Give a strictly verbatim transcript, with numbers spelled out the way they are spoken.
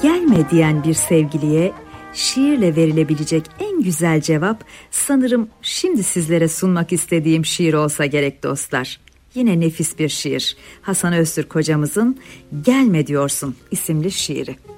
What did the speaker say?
Gelme diyen bir sevgiliye şiirle verilebilecek en güzel cevap sanırım şimdi sizlere sunmak istediğim şiir olsa gerek dostlar. Yine nefis bir şiir. Hasan Öztürk hocamızın Gelme Diyorsun isimli şiiri.